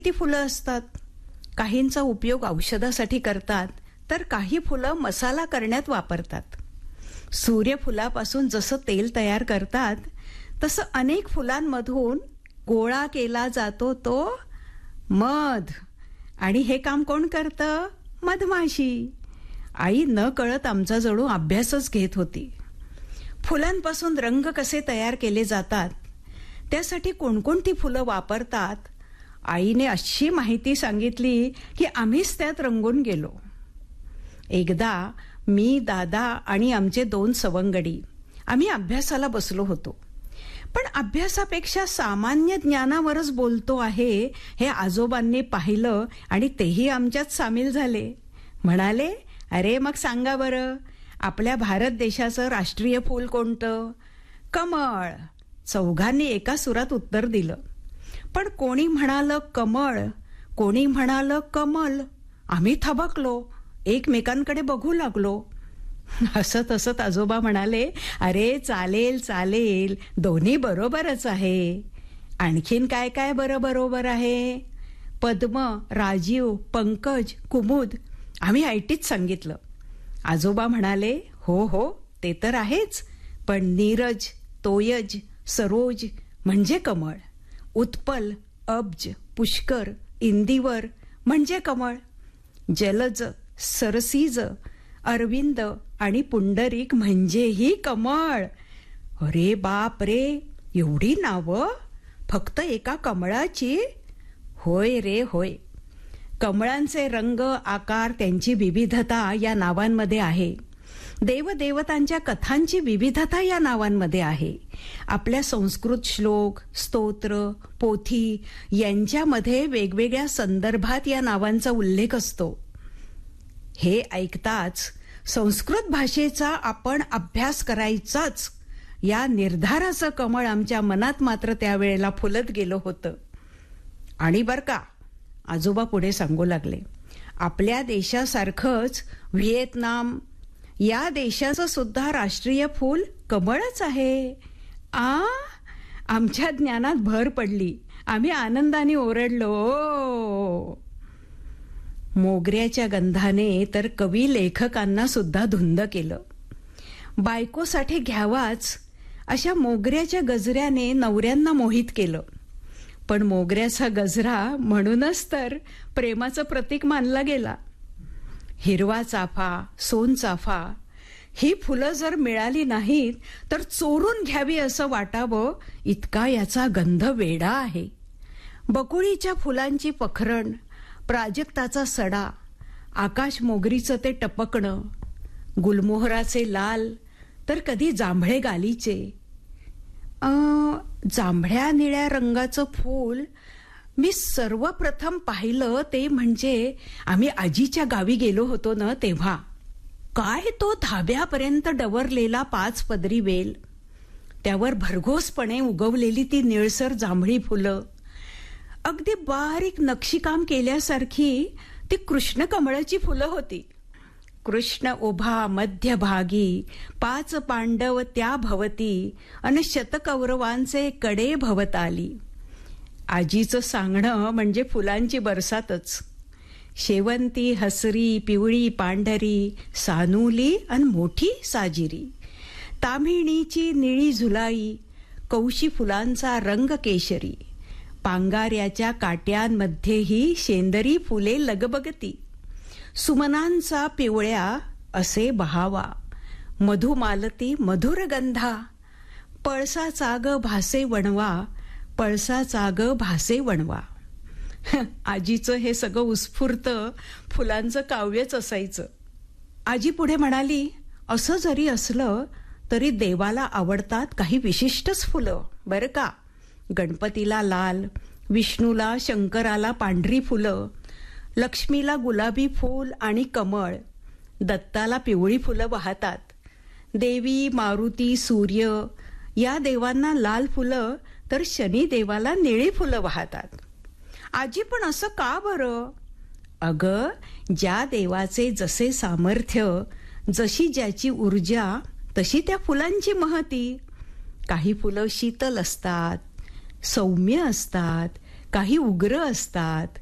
ती फुलं असतात. काहींचा उपयोग औषधासाठी करतात, तर काही फुलं मसाला करण्यात वापरतात. सूर्यफुलापासून जसं तेल तयार करतात, तसं अनेक फुलांमधून गोळा केला जातो तो मध. आणि हे काम कोण करतं? मधमाशी. आई न कळत आमचा जणू अभ्यासच घेत होती. फुलांपासून रंग कसे तयार केले जातात, त्यासाठी कोणकोणती फुलं वापरतात, आईने अशी माहिती सांगितली की आम्हीच त्यात रंगून गेलो. एकदा मी, दादा आणि आमचे 2 सवंगडी आम्ही अभ्यासाला बसलो होतो. पण अभ्यासापेक्षा सामान्य ज्ञानावरच बोलतो आहे हे आजोबांनी पाहिलं आणि तेही आमच्यात सामील झाले. म्हणाले, अरे मग सांगा बरं, आपल्या भारत देशाचं राष्ट्रीय फूल कोणतं? कमळ. चौघांनी एका सुरात उत्तर दिलं. पण कोणी म्हणालं कमळ, कोणी म्हणालं कमल. आम्ही थबकलो, एकमेकांकडे बघू लागलो. हसत हसत आजोबा म्हणाले, अरे चालेल चालेल, दोन्ही बरोबरच आहे. आणखीन काय काय बरोबर आहे? पद्म, राजीव, पंकज, कुमुद. आम्ही ऐटीत सांगितलं. आजोबा म्हणाले, हो हो ते तर आहेच, पण नीरज, तोयज, सरोज म्हणजे कमळ. उत्पल, अब्ज, पुष्कर, इंदिवर म्हणजे कमळ. जलज, सरसीज, अरविंद आणि पुंडरीक म्हणजेही कमळ. अरे बाप रे, एवढी नावं फक्त एका कमळाची? होय रे होय. कमळांचे रंग, आकार, त्यांची विविधता या नावांमध्ये आहे. देवदेवतांच्या कथांची विविधता या नावांमध्ये आहे. आपल्या संस्कृत श्लोक, स्तोत्र, पोथी यांच्यामध्ये वेगवेगळ्या संदर्भात या नावांचा उल्लेख असतो. हे ऐकताच संस्कृत भाषेचा आपण अभ्यास करायचाच या निर्धाराचं कमळ आमच्या मनात मात्र त्यावेळेला फुलत गेलं होतं. आणि बर का, आजोबा पुढे सांगू लागले, आपल्या देशासारखंच व्हिएतनाम या देशाचं सुद्धा राष्ट्रीय फूल कमळच आहे. आमच्या ज्ञानात भर पडली. आम्ही आनंदाने ओरडलो. मोगऱ्याच्या गंधाने तर कवी लेखकांना सुद्धा धुंद केलं. बायकोसाठी घ्यावाच अशा मोगऱ्याच्या गजऱ्याने नवऱ्यांना मोहित केलं. पण मोगऱ्याचा गजरा म्हणूनच तर प्रेमाचं प्रतीक मानला गेला. हिरवा चाफा, सोनचाफा ही फुलं जर मिळाली नाहीत तर चोरून घ्यावी असं वाटावं, इतका याचा गंध वेडा आहे. बकुळीच्या फुलांची पखरण, प्राजक्ताचा सडा, आकाश मोगरीचं ते टपकणं, गुलमोहराचे लाल तर कधी जांभळे गालीचे. जांभळ्या निळ्या रंगाचं फूल मी सर्वप्रथम पाहिलं ते म्हणजे आम्ही आजीच्या गावी गेलो होतो ना तेव्हा. काय तो धाब्यापर्यंत डवरलेला 5 पदरी वेल, त्यावर भरघोसपणे उगवलेली ती निळसर जांभळी फुलं, अगदी बारीक नक्षीकाम केल्यासारखी ती कृष्ण कमळाची फुलं होती. कृष्ण उभा मध्यभागी, 5 पांडव त्या भवती, अन शतकौरवांचे कडे भवताली. आजीचं सांगणं म्हणजे फुलांची बरसातच. शेवंती, हसरी, पिवळी, पांढरी, सानुली अन मोठी साजिरी, ताम्हिणीची निळी झुलाई, कौशी फुलांचा रंग केशरी, पांगाऱ्याच्या काट्यांमध्येही शेंदरी फुले लगबगती, सुमनांचा पिवळ्या असे बहावा, मधुमालती मधुर गंधा, पळसाचा ग भासे वणवा, पळसाचा ग भासे वणवा. आजीचं हे सगळं उत्स्फूर्त फुलांचं काव्यच असायचं. आजी पुढे म्हणाली, असं जरी असलं तरी देवाला आवडतात काही विशिष्टच फुलं बरं का. गणपतीला लाल, विष्णूला शंकराला पांढरी फुलं, लक्ष्मीला गुलाबी फूल आणि कमळ, दत्ताला पिवळी फुलं वाहतात. देवी, मारुती, सूर्य या देवांना लाल फुलं तर शनी देवाला निळी फुलं वाहतात. आजी पण असं का बरं? अगं, ज्या देवाचे जसे सामर्थ्य, जशी ज्याची ऊर्जा, तशी त्या फुलांची महती. काही फुलं शीतल असतात, सौम्य असतात, काही उग्र असतात